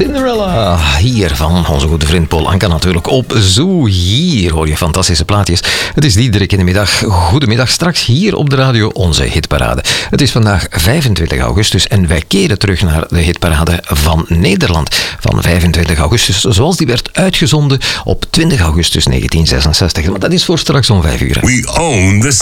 Cinderella. Hier van onze goede vriend Paul Anka natuurlijk op Zoo. Hier hoor je fantastische plaatjes. Het is Diederik in de middag. Goedemiddag, straks hier op de radio onze hitparade. Het is vandaag 25 augustus en wij keren terug naar de hitparade van Nederland. Van 25 augustus, zoals die werd uitgezonden op 20 augustus 1966. Maar dat is voor straks om 5 uur. We own the